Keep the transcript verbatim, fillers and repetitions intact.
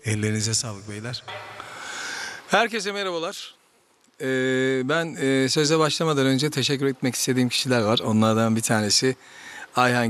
Ellerinize sağlık beyler. Herkese merhabalar. Ee, ben e, söze başlamadan önce teşekkür etmek istediğim kişiler var. Onlardan bir tanesi Ayhan